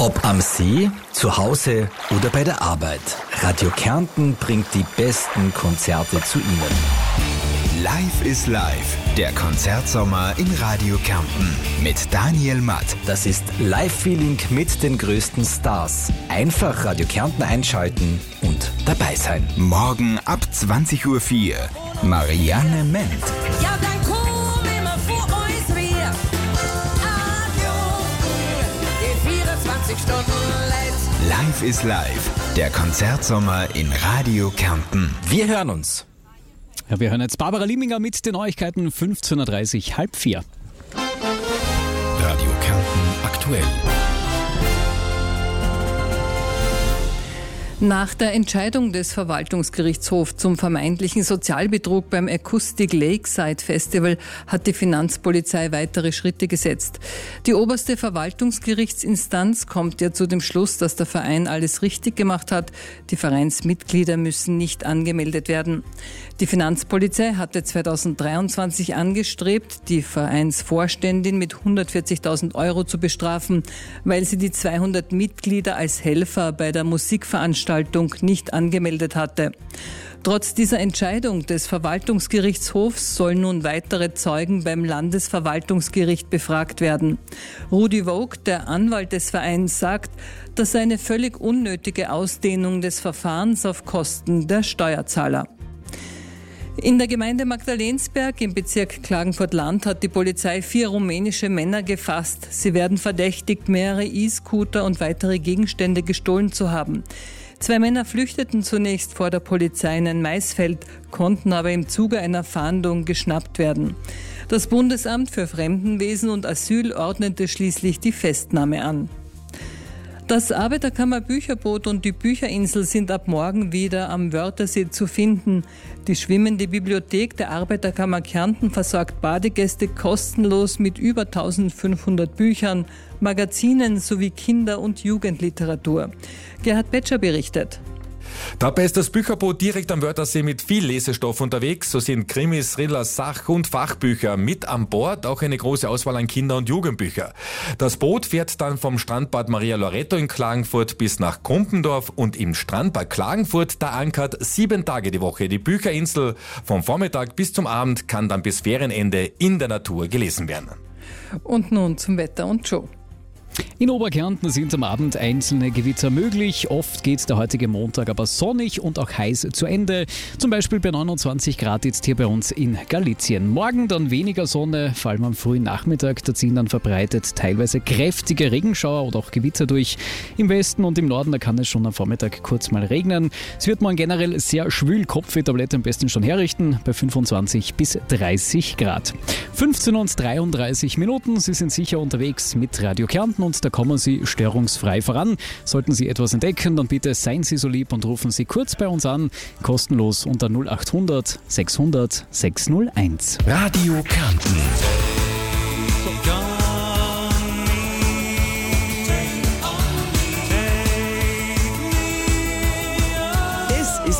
Ob am See, zu Hause oder bei der Arbeit, Radio Kärnten bringt die besten Konzerte zu Ihnen. Live is Live, der Konzertsommer in Radio Kärnten mit Daniel Matt. Das ist Live-Feeling mit den größten Stars. Einfach Radio Kärnten einschalten und dabei sein. Morgen ab 20.04 Uhr, Marianne Ment. Ja, dann komm immer vor uns wir. Die 24 Stunden Live. Live is Live, der Konzertsommer in Radio Kärnten. Wir hören uns. Ja, wir hören jetzt Barbara Lieminger mit den Neuigkeiten 15.30 Uhr, halb 4. Radio Kärnten aktuell. Nach der Entscheidung des Verwaltungsgerichtshofs zum vermeintlichen Sozialbetrug beim Acoustic Lakeside Festival hat die Finanzpolizei weitere Schritte gesetzt. Die oberste Verwaltungsgerichtsinstanz kommt ja zu dem Schluss, dass der Verein alles richtig gemacht hat. Die Vereinsmitglieder müssen nicht angemeldet werden. Die Finanzpolizei hatte 2023 angestrebt, die Vereinsvorständin mit 140.000 Euro zu bestrafen, weil sie die 200 Mitglieder als Helfer bei der Musikveranstaltung nicht angemeldet hatte. Trotz dieser Entscheidung des Verwaltungsgerichtshofs sollen nun weitere Zeugen beim Landesverwaltungsgericht befragt werden. Rudi Vogt, der Anwalt des Vereins, sagt, das sei eine völlig unnötige Ausdehnung des Verfahrens auf Kosten der Steuerzahler. In der Gemeinde Magdalensberg im Bezirk Klagenfurt-Land hat die Polizei 4 rumänische Männer gefasst. Sie werden verdächtigt, mehrere E-Scooter und weitere Gegenstände gestohlen zu haben. 2 Männer flüchteten zunächst vor der Polizei in ein Maisfeld, konnten aber im Zuge einer Fahndung geschnappt werden. Das Bundesamt für Fremdenwesen und Asyl ordnete schließlich die Festnahme an. Das Arbeiterkammer-Bücherboot und die Bücherinsel sind ab morgen wieder am Wörthersee zu finden. Die schwimmende Bibliothek der Arbeiterkammer Kärnten versorgt Badegäste kostenlos mit über 1500 Büchern, Magazinen sowie Kinder- und Jugendliteratur. Gerhard Betscher berichtet. Dabei ist das Bücherboot direkt am Wörthersee mit viel Lesestoff unterwegs. So sind Krimis, Thriller, Sach- und Fachbücher mit an Bord, auch eine große Auswahl an Kinder- und Jugendbücher. Das Boot fährt dann vom Strandbad Maria Loreto in Klagenfurt bis nach Kumpendorf und im Strandbad Klagenfurt, da ankert 7 Tage die Woche. Die Bücherinsel vom Vormittag bis zum Abend kann dann bis Ferienende in der Natur gelesen werden. Und nun zum Wetter und Show. In Oberkärnten sind am Abend einzelne Gewitter möglich. Oft geht der heutige Montag aber sonnig und auch heiß zu Ende. Zum Beispiel bei 29 Grad jetzt hier bei uns in Galizien. Morgen dann weniger Sonne, vor allem am frühen Nachmittag. Da ziehen dann verbreitet teilweise kräftige Regenschauer oder auch Gewitter durch. Im Westen und im Norden, da kann es schon am Vormittag kurz mal regnen. Es wird morgen generell sehr schwül. Kopfwehtablette am besten schon herrichten bei 25 bis 30 Grad. 15:33 Minuten. Sie sind sicher unterwegs mit Radio Kärnten. Und da kommen Sie störungsfrei voran. Sollten Sie etwas entdecken, dann bitte seien Sie so lieb und rufen Sie kurz bei uns an. Kostenlos unter 0800 600 601. Radio Kärnten.